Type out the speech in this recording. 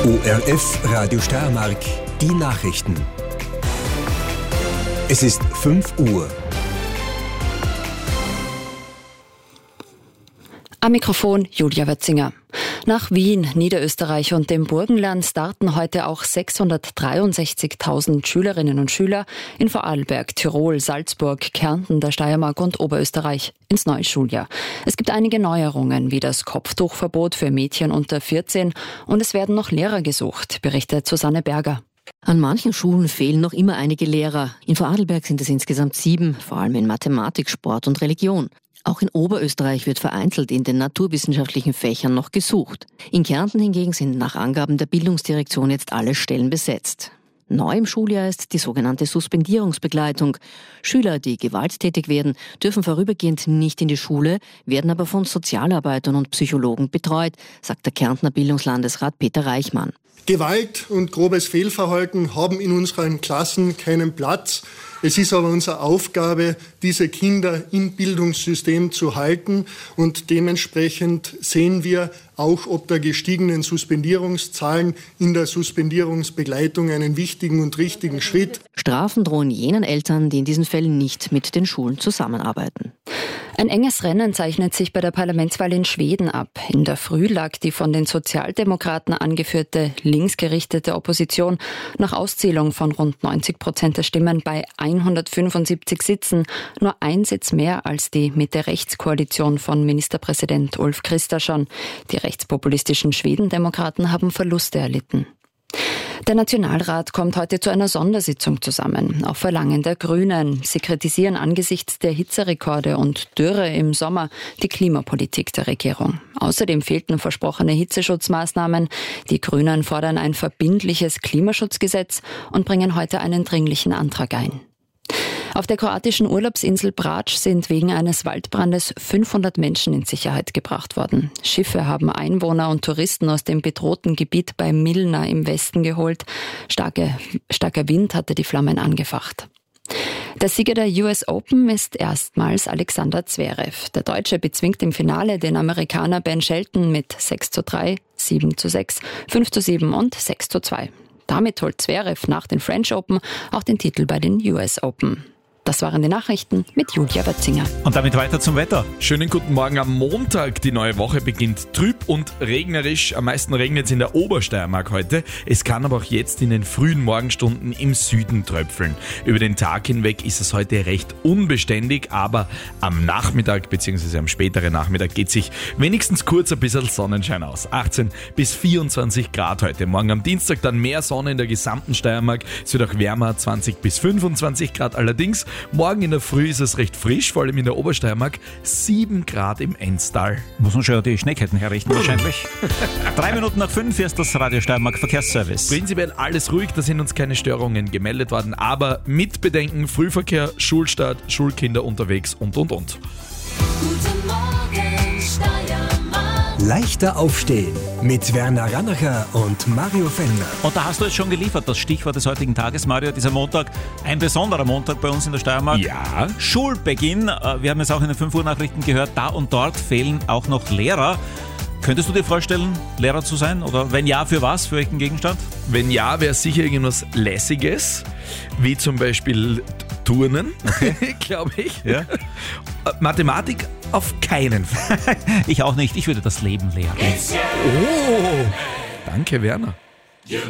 ORF Radio Steiermark, die Nachrichten. Es ist 5 Uhr. Am Mikrofon Julia Wötzinger. Nach Wien, Niederösterreich und dem Burgenland starten heute auch 663.000 Schülerinnen und Schüler in Vorarlberg, Tirol, Salzburg, Kärnten, der Steiermark und Oberösterreich ins neue Schuljahr. Es gibt einige Neuerungen, wie das Kopftuchverbot für Mädchen unter 14 und es werden noch Lehrer gesucht, berichtet Susanne Berger. An manchen Schulen fehlen noch immer einige Lehrer. In Vorarlberg sind es insgesamt 7, vor allem in Mathematik, Sport und Religion. Auch in Oberösterreich wird vereinzelt in den naturwissenschaftlichen Fächern noch gesucht. In Kärnten hingegen sind nach Angaben der Bildungsdirektion jetzt alle Stellen besetzt. Neu im Schuljahr ist die sogenannte Suspendierungsbegleitung. Schüler, die gewalttätig werden, dürfen vorübergehend nicht in die Schule, werden aber von Sozialarbeitern und Psychologen betreut, sagt der Kärntner Bildungslandesrat Peter Reichmann. Gewalt und grobes Fehlverhalten haben in unseren Klassen keinen Platz. Es ist aber unsere Aufgabe, diese Kinder im Bildungssystem zu halten. Und dementsprechend sehen wir auch ob der gestiegenen Suspendierungszahlen in der Suspendierungsbegleitung einen wichtigen und richtigen Schritt. Strafen drohen jenen Eltern, die in diesen Fällen nicht mit den Schulen zusammenarbeiten. Ein enges Rennen zeichnet sich bei der Parlamentswahl in Schweden ab. In der Früh lag die von den Sozialdemokraten angeführte linksgerichtete Opposition nach Auszählung von rund 90% der Stimmen bei 175 Sitzen, nur ein Sitz mehr als die Mitte-Rechts-Koalition von Ministerpräsident Ulf Kristersson. Die rechtspopulistischen Schwedendemokraten haben Verluste erlitten. Der Nationalrat kommt heute zu einer Sondersitzung zusammen, auf Verlangen der Grünen. Sie kritisieren angesichts der Hitzerekorde und Dürre im Sommer die Klimapolitik der Regierung. Außerdem fehlten versprochene Hitzeschutzmaßnahmen. Die Grünen fordern ein verbindliches Klimaschutzgesetz und bringen heute einen dringlichen Antrag ein. Auf der kroatischen Urlaubsinsel Brač sind wegen eines Waldbrandes 500 Menschen in Sicherheit gebracht worden. Schiffe haben Einwohner und Touristen aus dem bedrohten Gebiet bei Milna im Westen geholt. Starker Wind hatte die Flammen angefacht. Der Sieger der US Open ist erstmals Alexander Zverev. Der Deutsche bezwingt im Finale den Amerikaner Ben Shelton mit 6:3, 7:6, 5:7 und 6:2. Damit holt Zverev nach den French Open auch den Titel bei den US Open. Das waren die Nachrichten mit Julia Wötzinger. Und damit weiter zum Wetter. Schönen guten Morgen am Montag. Die neue Woche beginnt trüb und regnerisch. Am meisten regnet es in der Obersteiermark heute. Es kann aber auch jetzt in den frühen Morgenstunden im Süden tröpfeln. Über den Tag hinweg ist es heute recht unbeständig, aber am Nachmittag bzw. am späteren Nachmittag geht sich wenigstens kurz ein bisschen Sonnenschein aus. 18 bis 24 Grad heute. Morgen am Dienstag dann mehr Sonne in der gesamten Steiermark. Es wird auch wärmer, 20 bis 25 Grad allerdings. Morgen in der Früh ist es recht frisch, vor allem in der Obersteiermark, 7 Grad im Enstal. Muss man schon die Schneeketten herrichten wahrscheinlich. 3 Minuten nach 5 ist das Radio Steiermark Verkehrsservice. Prinzipiell alles ruhig, da sind uns keine Störungen gemeldet worden, aber mit Bedenken, Frühverkehr, Schulstart, Schulkinder unterwegs und. Guten Morgen, Steiermark. Leichter aufstehen mit Werner Rannacher und Mario Fellner. Und da hast du jetzt schon geliefert, das Stichwort des heutigen Tages, Mario, dieser Montag, ein besonderer Montag bei uns in der Steiermark. Ja. Schulbeginn, wir haben es auch in den 5 Uhr Nachrichten gehört, da und dort fehlen auch noch Lehrer. Könntest du dir vorstellen, Lehrer zu sein? Oder wenn ja, für was? Für welchen Gegenstand? Wenn ja, wäre sicher irgendwas Lässiges, wie zum Beispiel Turnen, glaube ich. Ja. Mathematik auf keinen Fall. Ich auch nicht, ich würde das Leben lehren. Oh, danke Werner.